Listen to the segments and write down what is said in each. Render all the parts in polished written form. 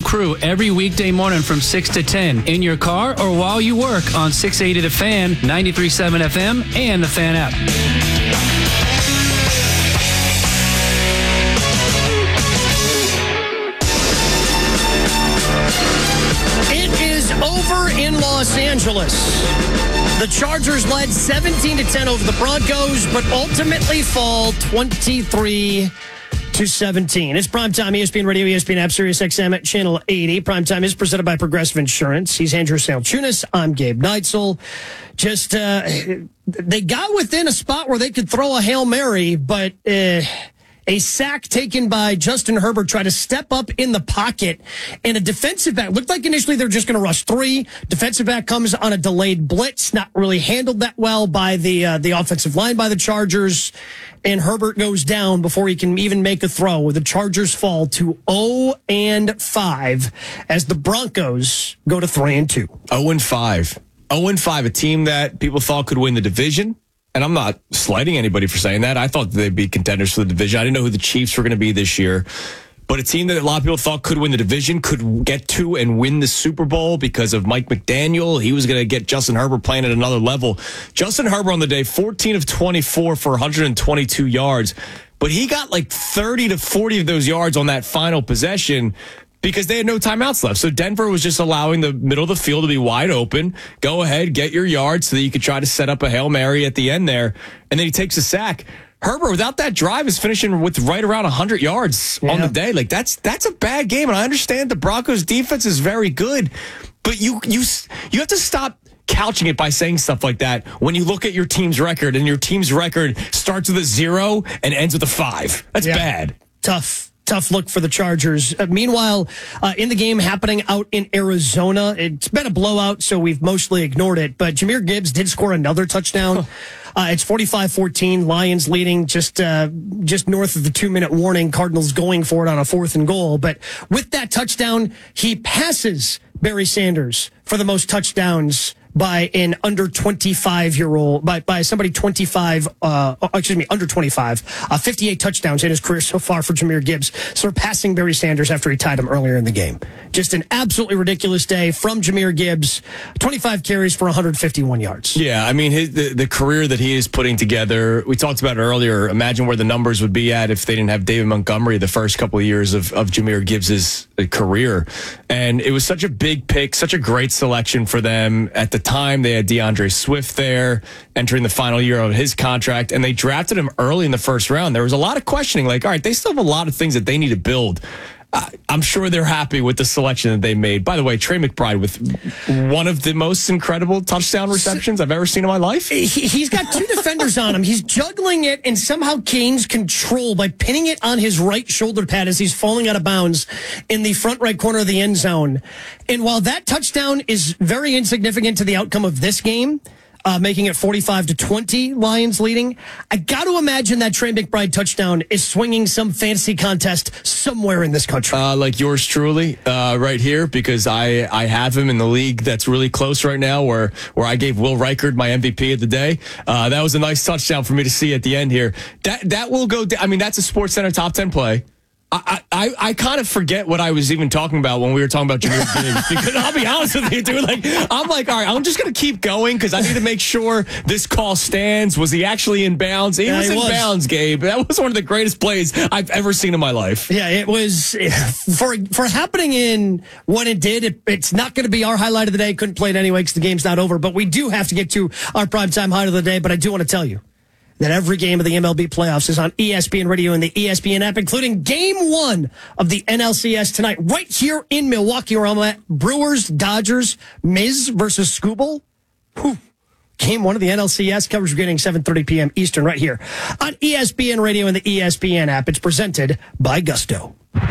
crew every weekday morning from 6 to 10 in your car or while you work on 680 The Fan, 93.7 FM, and the Fan app. It is over in Los Angeles. The Chargers led 17-10 over the Broncos, but ultimately fall 23-17. It's Primetime ESPN Radio, ESPN app, Sirius XM at Channel 80. Primetime is presented by Progressive Insurance. He's Andrew Salchunas. I'm Gabe Neitzel. Just, they got within a spot where they could throw a Hail Mary, but a sack taken by Justin Herbert tried to step up in the pocket, and a defensive back looked like initially they're just going to rush three. Defensive back comes on a delayed blitz, not really handled that well by the offensive line by the Chargers, and Herbert goes down before he can even make a throw. The Chargers fall to 0-5 as the Broncos go to 3-2. 0-5. 0-5, a team that people thought could win the division. And I'm not slighting anybody for saying that. I thought they'd be contenders for the division. I didn't know who the Chiefs were going to be this year. But a team that a lot of people thought could win the division, could get to and win the Super Bowl because of Mike McDaniel. He was going to get Justin Herbert playing at another level. Justin Herbert on the day, 14 of 24 for 122 yards. But he got like 30 to 40 of those yards on that final possession because they had no timeouts left. So Denver was just allowing the middle of the field to be wide open. Go ahead, get your yards so that you could try to set up a Hail Mary at the end there. And then he takes a sack. Herbert, without that drive, is finishing with right around 100 yards on the day. Like, that's a bad game. And I understand the Broncos defense is very good, but you have to stop couching it by saying stuff like that when you look at your team's record, and your team's record starts with a 0 and ends with a 5. That's bad. Tough look for the Chargers. Meanwhile, in the game happening out in Arizona, it's been a blowout, so we've mostly ignored it. But Jahmyr Gibbs did score another touchdown. It's 45-14. Lions leading just north of the 2-minute warning. Cardinals going for it on a 4th and goal. But with that touchdown, he passes Barry Sanders for the most touchdowns by an under 25-year-old, by somebody 25, under 25, 58 touchdowns in his career so far for Jahmyr Gibbs, surpassing Barry Sanders after he tied him earlier in the game. Just an absolutely ridiculous day from Jahmyr Gibbs, 25 carries for 151 yards. Yeah, I mean, the career that he is putting together, we talked about it earlier. Imagine where the numbers would be at if they didn't have David Montgomery the first couple of years of Jahmyr Gibbs' career. And it was such a big pick, such a great selection for them at the time. They had DeAndre Swift there entering the final year of his contract, and they drafted him early in the first round. There was a lot of questioning, like, all right, they still have a lot of things that they need to build. I'm sure they're happy with the selection that they made. By the way, Trey McBride with one of the most incredible touchdown receptions I've ever seen in my life. He's got two defenders on him. He's juggling it and somehow gains control by pinning it on his right shoulder pad as he's falling out of bounds in the front right corner of the end zone. And while that touchdown is very insignificant to the outcome of this game, making it 45-20, Lions leading, I got to imagine that Trey McBride touchdown is swinging some fantasy contest somewhere in this country. Like yours truly, right here, because I have him in the league that's really close right now, where I gave Will Reichard my MVP of the day. That was a nice touchdown for me to see at the end here. That will go. I mean, that's a SportsCenter top 10 play. I kind of forget what I was even talking about when we were talking about Jahmyr Gibbs, because I'll be honest with you, dude. I'm like, all right, I'm just going to keep going because I need to make sure this call stands. Was he actually in bounds? He was in bounds, Gabe. That was one of the greatest plays I've ever seen in my life. Yeah, it was for happening in when it did. It's not going to be our highlight of the day. Couldn't play it anyway because the game's not over. But we do have to get to our primetime highlight of the day. But I do want to tell you that every game of the MLB playoffs is on ESPN Radio and the ESPN app, including Game 1 of the NLCS tonight, right here in Milwaukee, where I'm at. Brewers, Dodgers, Miz versus Skubal. Game 1 of the NLCS coverage beginning 7:30 p.m. Eastern, right here on ESPN Radio and the ESPN app. It's presented by Gusto.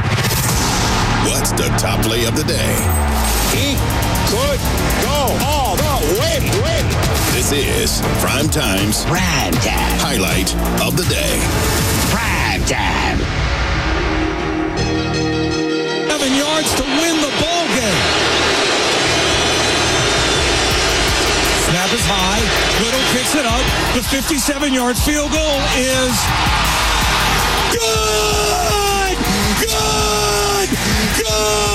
What's the top play of the day? He could go all the way. This is Prime Time's Prime Time highlight of the day. Prime Time. 7 yards to win the ball game. Snap is high. Little kicks it up. The 57 yards field goal is good.